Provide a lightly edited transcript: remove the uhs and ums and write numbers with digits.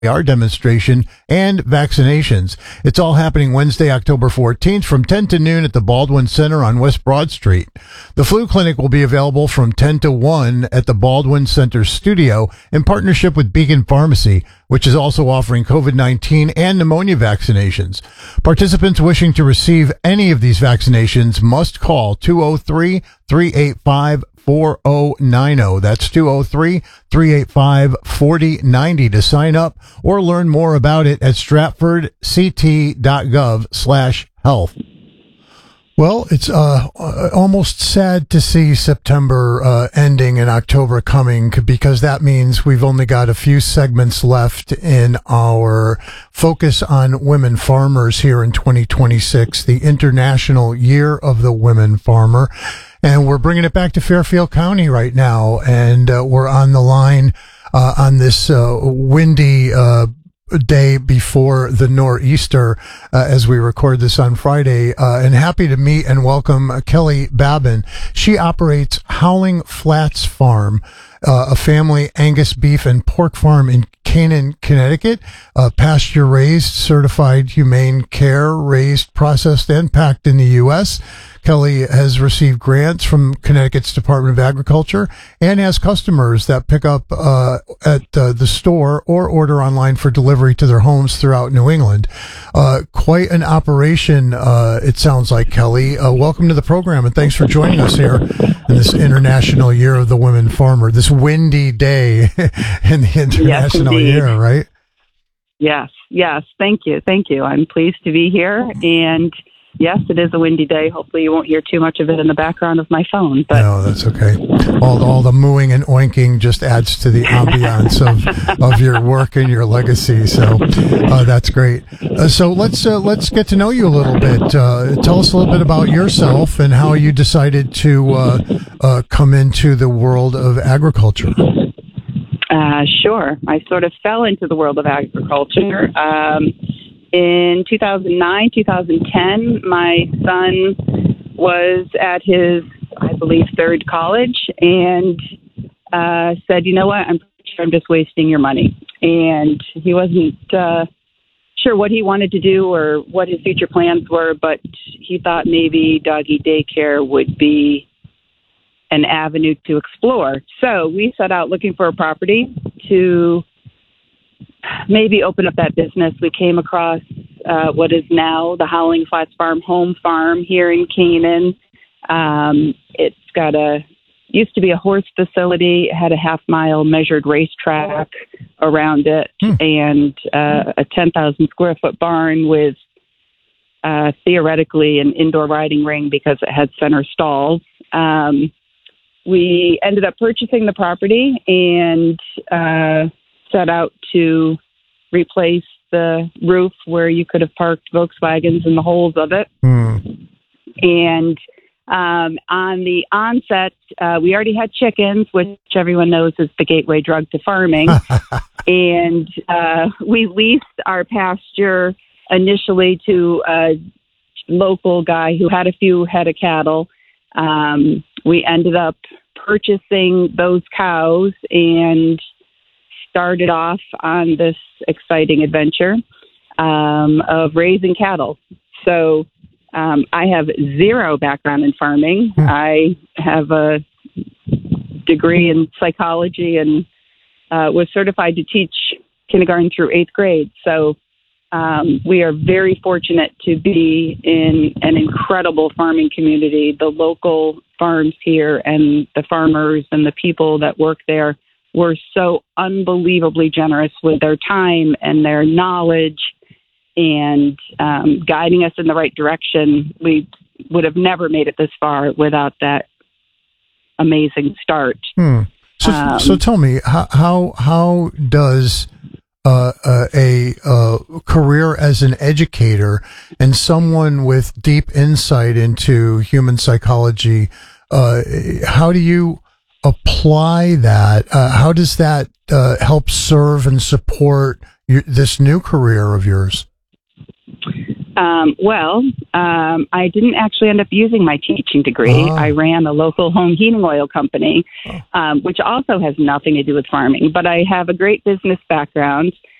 our demonstration and vaccinations. It's all happening Wednesday, October 14th from 10 to noon at the Baldwin Center on West Broad Street. The flu clinic will be available from 10 to 1 at the Baldwin Center studio in partnership with Beacon Pharmacy, which is also offering COVID-19 and pneumonia vaccinations. Participants wishing to receive any of these vaccinations must call 203-385-4090. That's 203-385-4090 to sign up or learn more about it at stratfordct.gov/health. Well, it's almost sad to see September ending and October coming, because that means we've only got a few segments left in our focus on women farmers here in 2026, the International Year of the Women Farmer. And we're bringing it back to Fairfield County right now, and we're on the line on this windy day before the nor'easter as we record this on Friday, and happy to meet and welcome Kelly Babin. She operates Howling Flats Farm, a family Angus beef and pork farm in Canaan, Connecticut, pasture raised, certified humane care, raised, processed, and packed in the U.S. Kelly has received grants from Connecticut's Department of Agriculture and has customers that pick up at the store or order online for delivery to their homes throughout New England. Quite an operation, it sounds like, Kelly. Welcome to the program, and thanks for joining us here in this International Year of the Women Farmer, this windy day in the International Year, right? Yes. Thank you. I'm pleased to be here, and yes, it is a windy day. Hopefully you won't hear too much of it in the background of my phone. But no, that's okay. All the mooing and oinking just adds to the ambiance of your work and your legacy. So that's great. So let's get to know you a little bit. Tell us a little bit about yourself and how you decided to come into the world of agriculture. Sure. I sort of fell into the world of agriculture. In 2009, 2010, my son was at his, I believe, third college, and said, you know what, I'm just wasting your money. And he wasn't sure what he wanted to do or what his future plans were, but he thought maybe doggy daycare would be an avenue to explore. So we set out looking for a property to maybe open up that business. We came across what is now the Howling Flats Farm Home Farm here in Canaan. It's got used to be a horse facility. It had a half-mile measured racetrack around it, and a 10,000 square foot barn with theoretically an indoor riding ring because it had center stalls. We ended up purchasing the property and set out to replace the roof where you could have parked Volkswagens in the holes of it. And on the onset, we already had chickens, which everyone knows is the gateway drug to farming. And we leased our pasture initially to a local guy who had a few head of cattle. We ended up purchasing those cows and started off on this exciting adventure of raising cattle. So I have zero background in farming. I have a degree in psychology and was certified to teach kindergarten through 8th grade. So we are very fortunate to be in an incredible farming community. The local farms here and the farmers and the people that work there were so unbelievably generous with their time and their knowledge and guiding us in the right direction. We would have never made it this far without that amazing start. So tell me, how does a career as an educator and someone with deep insight into human psychology, how do you apply that? How does that help serve and support this new career of yours? I didn't actually end up using my teaching degree. I ran a local home heating oil company, which also has nothing to do with farming. But I have a great business background.